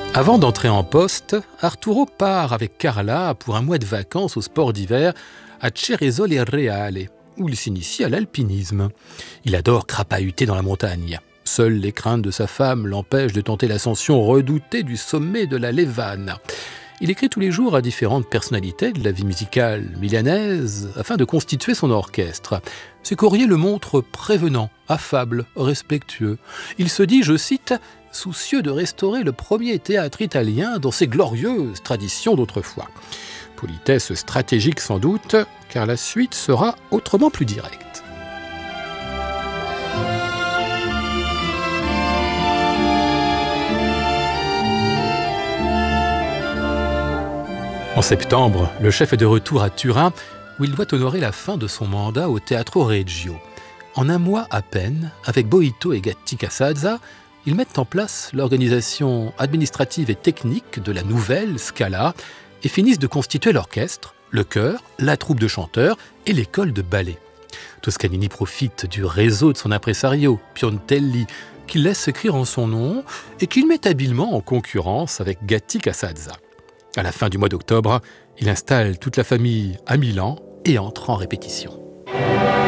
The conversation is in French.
Avant d'entrer en poste, Arturo part avec Carla pour un mois de vacances au sport d'hiver à Ceresole Reale, où il s'initie à l'alpinisme. Il adore crapahuter dans la montagne. Seules les craintes de sa femme l'empêchent de tenter l'ascension redoutée du sommet de la Levane. Il écrit tous les jours à différentes personnalités de la vie musicale milanaise afin de constituer son orchestre. Ses courriers le montrent prévenant, affable, respectueux. Il se dit, je cite, « soucieux de restaurer le premier théâtre italien dans ses glorieuses traditions d'autrefois ». Politesse stratégique sans doute, car la suite sera autrement plus directe. En septembre, le chef est de retour à Turin, où il doit honorer la fin de son mandat au Teatro Regio. En un mois à peine, avec Boito et Gatti Casazza, ils mettent en place l'organisation administrative et technique de la nouvelle Scala et finissent de constituer l'orchestre, le chœur, la troupe de chanteurs et l'école de ballet. Toscanini profite du réseau de son impresario, Piontelli, qu'il laisse écrire en son nom et qu'il met habilement en concurrence avec Gatti Casazza. À la fin du mois d'octobre, il installe toute la famille à Milan et entre en répétition.